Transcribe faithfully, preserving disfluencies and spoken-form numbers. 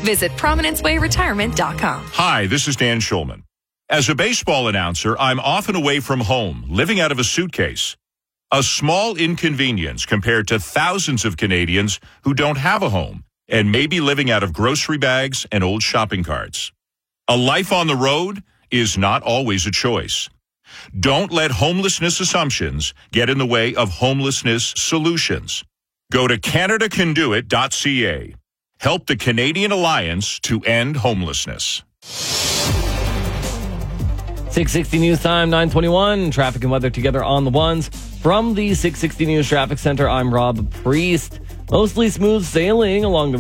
Visit prominence way retirement dot com. Hi, this is Dan Schulman. As a baseball announcer, I'm often away from home, living out of a suitcase. A small inconvenience compared to thousands of Canadians who don't have a home and may be living out of grocery bags and old shopping carts. A life on the road is not always a choice. Don't let homelessness assumptions get in the way of homelessness solutions. Go to canada can do it dot c a. Help the Canadian Alliance to end homelessness. six sixty News Time, nine twenty-one. Traffic and weather together on the ones. From the six sixty News Traffic Center, I'm Rob Priest. Mostly smooth sailing along the